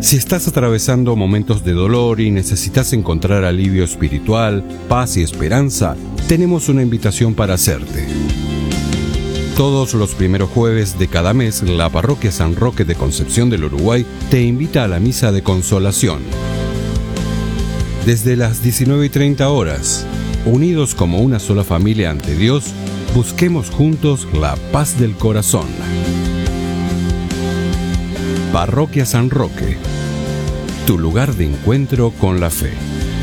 Si estás atravesando momentos de dolor y necesitas encontrar alivio espiritual, paz y esperanza, tenemos una invitación para hacerte. Todos los primeros jueves de cada mes, la Parroquia San Roque de Concepción del Uruguay te invita a la Misa de Consolación. Desde las 19:30 horas, unidos como una sola familia ante Dios, busquemos juntos la paz del corazón. Parroquia San Roque, tu lugar de encuentro con la fe.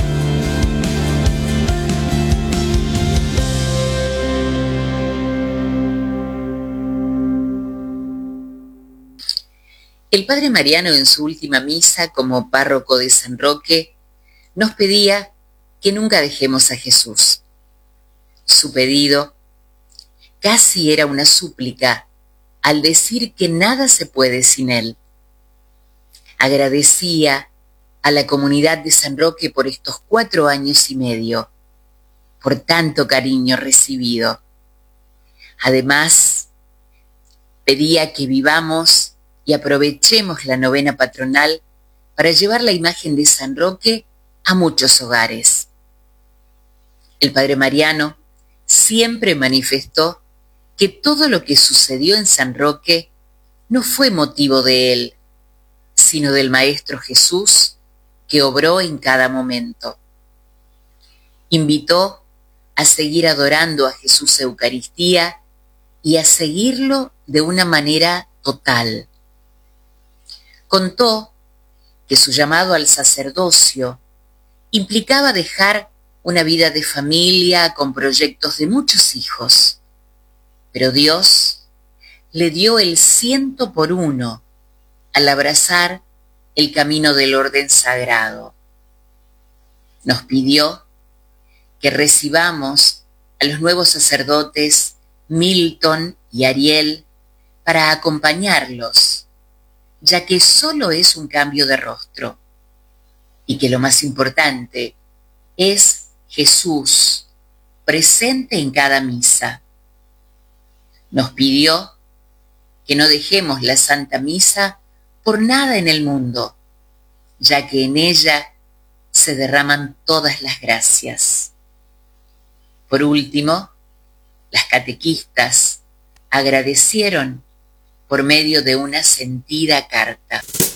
El Padre Mariano, en su última misa como párroco de San Roque, nos pedía que nunca dejemos a Jesús. Su pedido casi era una súplica al decir que nada se puede sin Él. Agradecía a la comunidad de San Roque por estos 4 años y medio, por tanto cariño recibido. Además, pedía que vivamos y aprovechemos la novena patronal para llevar la imagen de San Roque a muchos hogares. El Padre Mariano siempre manifestó que todo lo que sucedió en San Roque no fue motivo de él, sino del Maestro Jesús, que obró en cada momento. Invitó a seguir adorando a Jesús Eucaristía y a seguirlo de una manera total. Contó que su llamado al sacerdocio implicaba dejar una vida de familia con proyectos de muchos hijos, pero Dios le dio el 100 por 1 al abrazar el camino del orden sagrado. Nos pidió que recibamos a los nuevos sacerdotes Milton y Ariel para acompañarlos, ya que solo es un cambio de rostro, y que lo más importante es Jesús presente en cada misa. Nos pidió que no dejemos la Santa Misa por nada en el mundo, ya que en ella se derraman todas las gracias. Por último, las catequistas agradecieron por medio de una sentida carta.